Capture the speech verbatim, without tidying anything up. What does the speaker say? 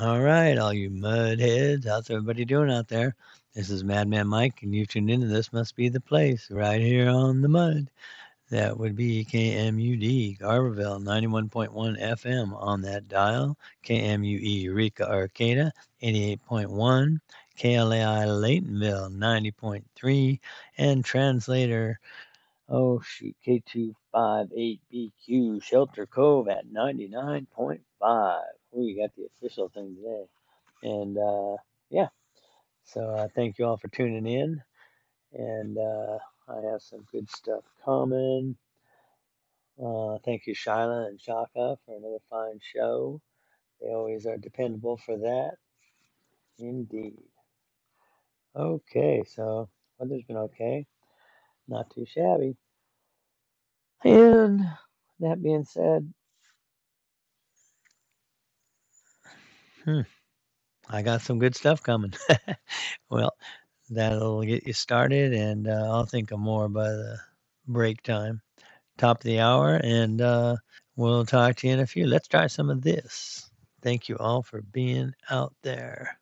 All right, all you mud heads, how's everybody doing out there? This is Madman Mike, and you've tuned into This Must Be the Place right here on the mud. That would be K M U D, Garberville, ninety-one point one F M on that dial. K M U E, Eureka Arcata, eighty-eight point one. K L A I, Laytonville, ninety point three. And translator, oh shoot, K two fifty-eight B Q, Shelter Cove at ninety-nine point five. We got the official thing today. And uh, yeah, so uh, thank you all for tuning in. And uh, I have some good stuff coming. Uh, thank you, Shyla and Shaka, for another fine show. They always are dependable for that. Indeed. Okay, so weather's been okay. Not too shabby. And that being said, hmm, I got some good stuff coming. Well, that'll get you started, and uh, I'll think of more by the break time. Top of the hour, and uh, we'll talk to you in a few. Let's try some of this. Thank you all for being out there.